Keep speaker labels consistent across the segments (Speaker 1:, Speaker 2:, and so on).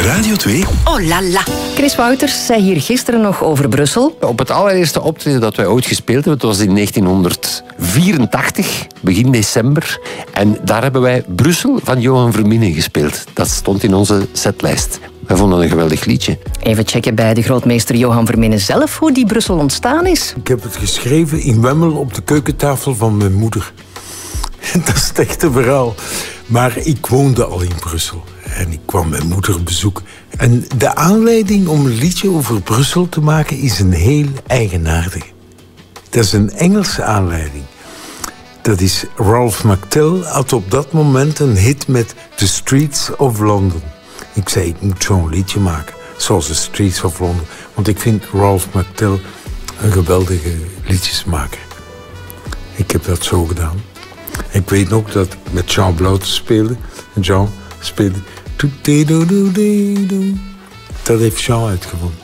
Speaker 1: Radio 2.
Speaker 2: Oh la la.
Speaker 3: Chris Wouters zei hier gisteren nog over Brussel.
Speaker 4: Op het allereerste optreden dat wij ooit gespeeld hebben, dat was in 1984, begin december. En daar hebben wij Brussel van Johan Verminnen gespeeld. Dat stond in onze setlijst. Wij vonden een geweldig liedje.
Speaker 3: Even checken bij de grootmeester Johan Verminnen zelf hoe die Brussel ontstaan is.
Speaker 5: Ik heb het geschreven in Wemmel op de keukentafel van mijn moeder. Dat is het echte verhaal. Maar ik woonde al in Brussel. En ik kwam mijn moeder bezoeken. En de aanleiding om een liedje over Brussel te maken is een heel eigenaardige. Dat is een Engelse aanleiding. Dat is Ralph McTell had op dat moment een hit met The Streets of London. Ik zei, ik moet zo'n liedje maken. Zoals The Streets of London. Want ik vind Ralph McTell een geweldige liedjesmaker. Ik heb dat zo gedaan. Ik weet nog dat ik met Jean Blouten speelde. En Jean speelde... Dat heeft Jean uitgevonden.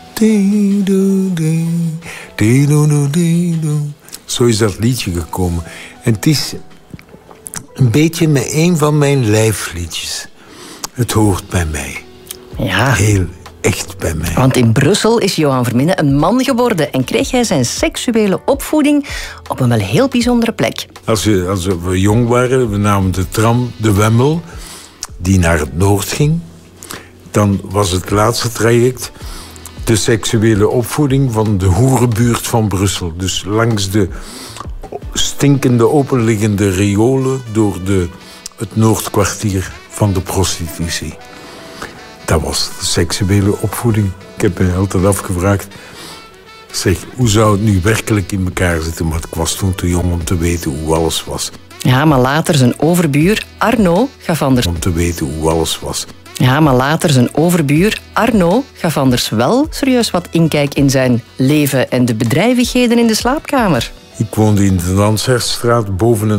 Speaker 5: Zo is dat liedje gekomen. En het is een beetje met een van mijn lijfliedjes. Het hoort bij mij.
Speaker 3: Ja.
Speaker 5: Heel echt bij mij.
Speaker 3: Want in Brussel is Johan Verminnen een man geworden en kreeg hij zijn seksuele opvoeding op een wel heel bijzondere plek.
Speaker 5: Als we jong waren, we namen de tram, de Wemmel, die naar het noord ging. Dan was het laatste traject de seksuele opvoeding van de hoerenbuurt van Brussel. Dus langs de stinkende openliggende riolen door het noordkwartier van de prostitutie. Dat was de seksuele opvoeding. Ik heb me altijd afgevraagd, zeg, hoe zou het nu werkelijk in elkaar zitten? Maar ik was toen te jong om te weten hoe alles was.
Speaker 3: Ja, maar later zijn overbuur Arno gaf anders...
Speaker 5: Om te weten hoe alles was.
Speaker 3: Ja, maar later zijn overbuur Arno gaf anders wel serieus wat inkijk in zijn leven en de bedrijvigheden in de slaapkamer.
Speaker 5: Ik woonde in de Dansherdstraat boven een